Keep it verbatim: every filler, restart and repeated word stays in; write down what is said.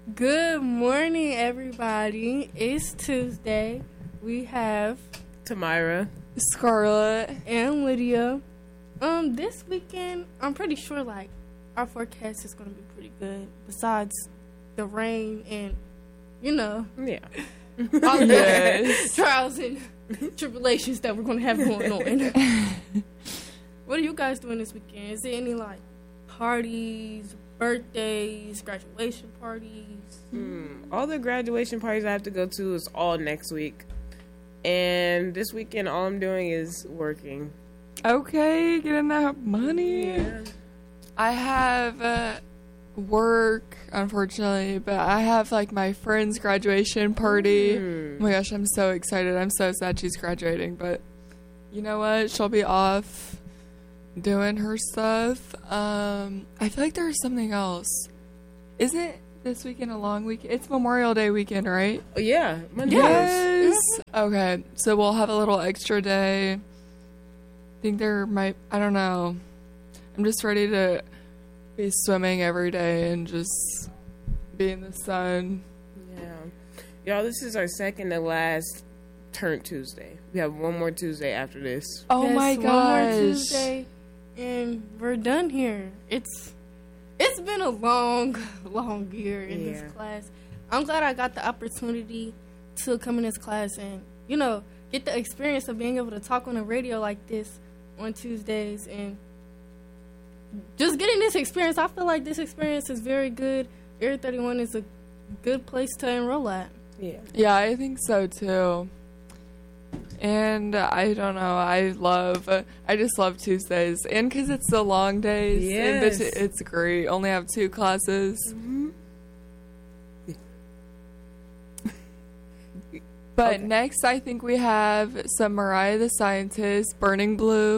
Good morning, everybody. It's Tuesday. We have Tamira, Scarlett, and Lydia. Um, this weekend, I'm pretty sure like our forecast is going to be pretty good. Besides the rain and you know, yeah, all the Yes. trials and tribulations that we're going to have going on. What are you guys doing this weekend? Is there any like parties, birthdays, graduation parties? mm, all the graduation parties I have to go to is all next week, and this weekend all I'm doing is working. okay, getting that money. Yeah. I have uh, work, unfortunately, but I have like my friend's graduation party. Mm. Oh my gosh, I'm so excited. I'm so sad she's graduating, but you know what? She'll be off doing her stuff. Um, I feel like there's something else. Isn't this weekend a long weekend? It's Memorial Day weekend, right? Oh, yeah, Monday. Yes. Okay, so we'll have a little extra day. I think there might, I don't know. I'm just ready to be swimming every day and just be in the sun. Yeah, y'all, this is our second to last Turn Tuesday. We have one more Tuesday after this. Oh Yes, my one gosh. more Tuesday, and we're done here. It's it's been a long, long year in Yeah. this class. I'm glad I got the opportunity to come in this class and you know get the experience of being able to talk on the radio like this on Tuesdays and just getting this experience. I feel like this experience is very good. Area thirty-one is a good place to enroll at. Yeah. Yeah, I think so too. And uh, I don't know, I love, uh, I just love Tuesdays. And because it's the long days, and Yes. it's, it's great. Only have two classes. Mm-hmm. But Okay. next, I think we have some Mariah the Scientist, Burning Blue.